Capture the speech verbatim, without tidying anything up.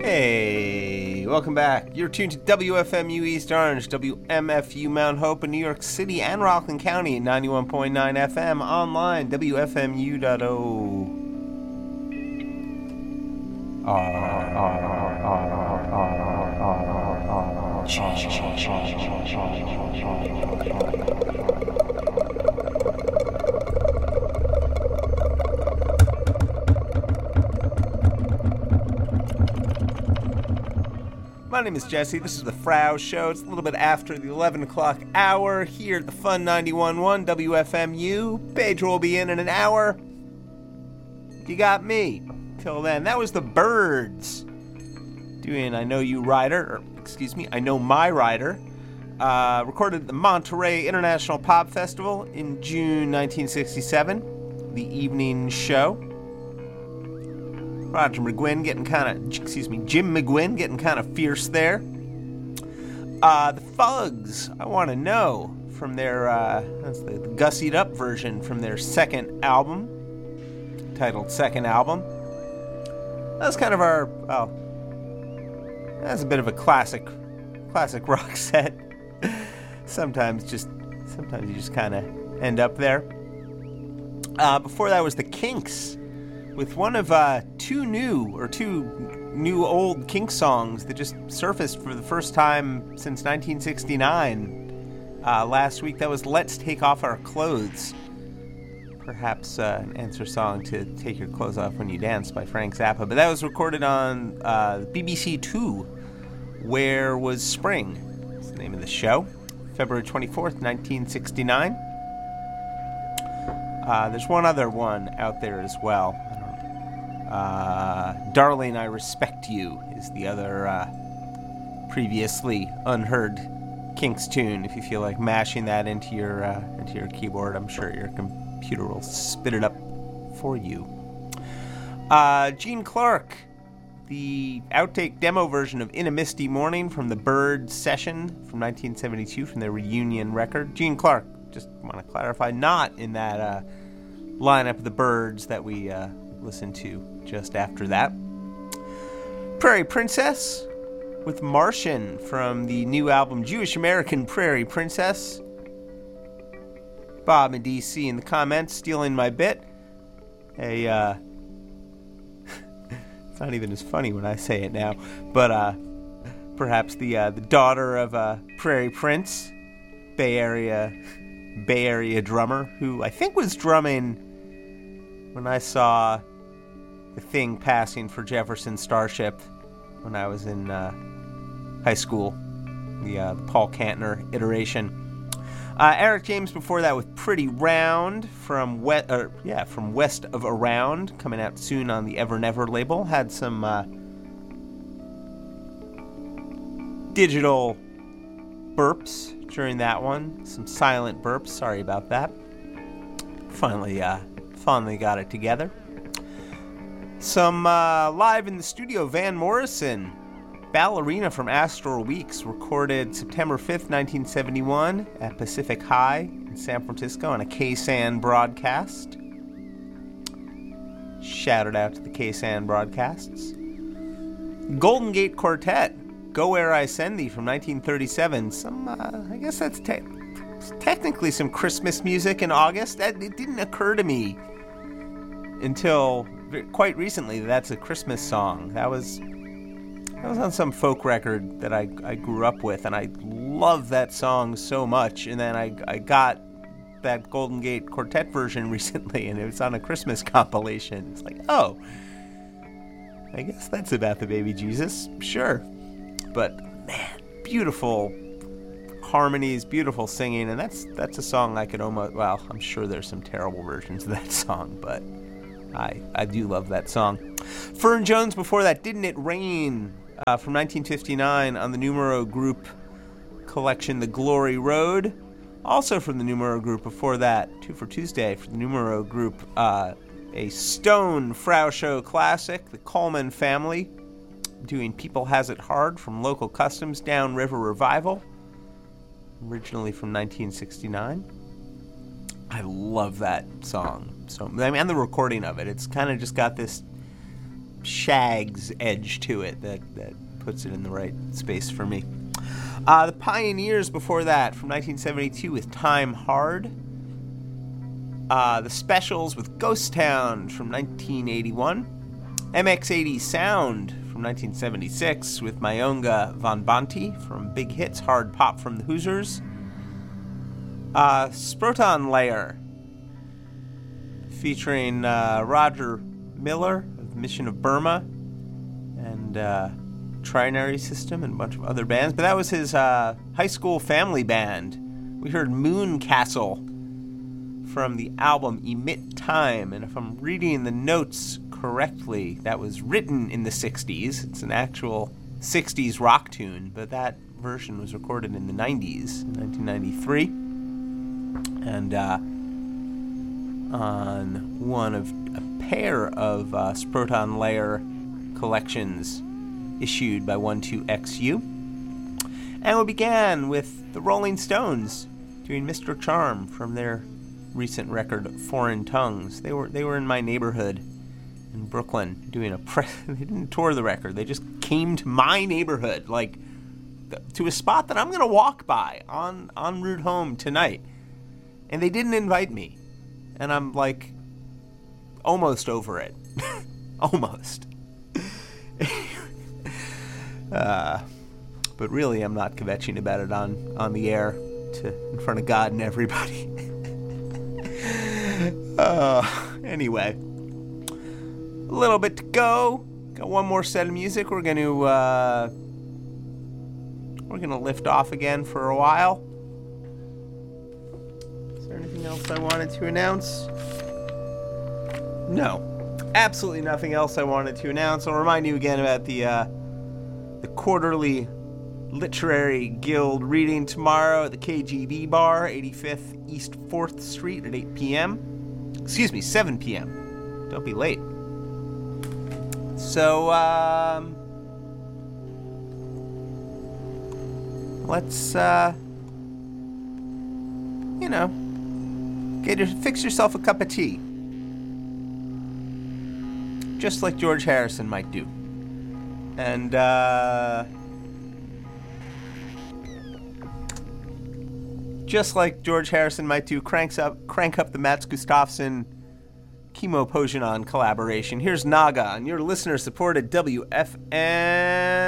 Hey, welcome back. You're tuned to W F M U East Orange, W M F U Mount Hope in New York City and Rockland County at ninety-one point nine F M, online, W F M U dot O My name is Jesse. This is the Frau Show. It's a little bit after the eleven o'clock hour here at the Fun ninety-one point one W F M U. Pedro will be in in an hour. You got me. Till then, that was the Byrds doing I Know You Rider, or excuse me, I Know My Rider. Uh, recorded at the Monterey International Pop Festival in June nineteen sixty-seven. The evening show. Roger McGuinn getting kind of, excuse me, Jim McGuinn getting kind of fierce there. Uh, the Fugs, I Want to Know, from their, uh, that's the, the gussied up version from their second album, titled Second Album. That's kind of our, well, that's a bit of a classic, classic rock set. sometimes just, sometimes you just kind of end up there. Uh, before that was the Kinks, with one of uh, two new, or two new old Kinks songs that just surfaced for the first time since nineteen sixty-nine. Uh, last week, that was Let's Take Off Our Clothes. Perhaps uh, an answer song to Take Your Clothes Off When You Dance by Frank Zappa. But that was recorded on uh, B B C Two, Where Was Spring? That's the name of the show. February twenty-fourth, nineteen sixty-nine. Uh, there's one other one out there as well. Uh, Darling, I Respect You is the other uh, previously unheard Kinks tune. If you feel like mashing that into your uh, into your keyboard, I'm sure your computer will spit it up for you. Uh, Gene Clark, the outtake demo version of In a Misty Morning from the Byrds session from nineteen seventy-two from their reunion record. Gene Clark, just want to clarify, not in that uh, lineup of the Byrds that we uh, listened to just after that. Prairie Princess with Martian from the new album Jewish American Prairie Princess. Bob in D C in the comments stealing my bit. Hey, uh, it's not even as funny when I say it now, but uh, perhaps the uh, the daughter of uh, Prairie Prince, Bay Area, Bay Area drummer, who I think was drumming when I saw the thing passing for Jefferson Starship when I was in uh, high school, the, uh, the Paul Kantner iteration. Uh, Eric James before that with Pretty Round from West, or yeah, from West of Around, coming out soon on the Ever Never label. Had some uh, digital burps during that one, some silent burps. Sorry about that. Finally, uh, finally got it together. Some uh, live in the studio, Van Morrison, Ballerina from Astral Weeks, recorded September fifth, nineteen seventy-one at Pacific High in San Francisco on a K-San broadcast. Shouted out to the K-San broadcasts. Golden Gate Quartet, Go Where I Send Thee from nineteen thirty-seven. Some, uh, I guess that's te- technically some Christmas music in August. That, it didn't occur to me until quite recently that that's a Christmas song. That was that was on some folk record that I, I grew up with, and I love that song so much. And then I, I got that Golden Gate Quartet version recently, and it was on a Christmas compilation. It's like, oh, I guess that's about the baby Jesus. Sure. But, man, beautiful harmonies, beautiful singing, and that's that's a song I could almost, well, I'm sure there's some terrible versions of that song, but I, I do love that song. Fern Jones before that, Didn't It Rain, uh, from nineteen fifty-nine on the Numero Group collection, The Glory Road. Also from the Numero Group before that, Two for Tuesday, for the Numero Group, uh, a Stone Frau Show classic, The Coleman Family, doing People Has It Hard from Local Customs, Downriver Revival, originally from nineteen sixty-nine. I love that song. So, I mean, and the recording of it. It's kind of just got this Shags edge to it that, that puts it in the right space for me. Uh, the Pioneers before that, from nineteen seventy-two with Time Hard. Uh, the Specials with Ghost Town from nineteen eighty-one. M X eighty Sound from nineteen seventy-six with Myonga Von Bonte from Big Hits, Hard Pop from the Hoosiers. Uh, Sproton Layer featuring uh, Roger Miller of Mission of Burma and uh, Trinary System and a bunch of other bands. But that was his uh, high school family band. We heard Moon Castle from the album Emit Time, and if I'm reading the notes correctly, that was written in the sixties. It's an actual sixties rock tune, but that version was recorded in the nineties, in nineteen ninety-three, and uh, on one of a pair of uh, Sproton Layer collections issued by one two X U. And we began with the Rolling Stones doing Mister Charm from their recent record Foreign Tongues. They were they were in my neighborhood in Brooklyn doing a press. They didn't tour the record. They just came to my neighborhood, like th- to a spot that I'm gonna walk by on en route home tonight. And they didn't invite me, and I'm like almost over it, almost. uh, but really, I'm not kvetching about it on on the air to in front of God and everybody. Uh, anyway, a little bit to go. Got one more set of music. We're gonna uh, we're gonna lift off again for a while. Is there anything else I wanted to announce? No, absolutely nothing else I wanted to announce. I'll remind you again about the uh, the quarterly Literary Guild reading tomorrow at the K G B Bar, eighty-fifth East fourth Street at eight p.m. Excuse me, seven p.m. Don't be late. So, um... let's, uh... you know, get your, fix yourself a cup of tea. Just like George Harrison might do. And, uh... just like George Harrison might do, cranks up, crank up the Mats Gustafsson Chemo Potionon collaboration. Here's Naga on your listener-supported W F M.